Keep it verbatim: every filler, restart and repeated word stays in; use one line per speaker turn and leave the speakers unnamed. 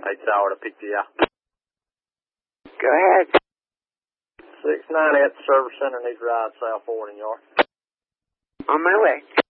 Hey, Tower to pick you up.
Go ahead.
six ninety at the service center needs a ride south forwarding yard.
On my way.